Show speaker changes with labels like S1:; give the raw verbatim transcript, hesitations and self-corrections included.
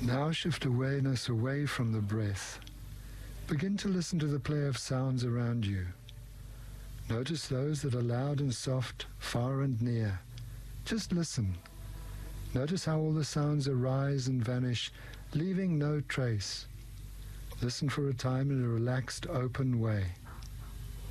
S1: Now shift awareness away from the breath. Begin to listen to the play of sounds around you. Notice those that are loud and soft, far and near. Just listen. Notice how all the sounds arise and vanish, leaving no trace. Listen for a time in a relaxed, open way.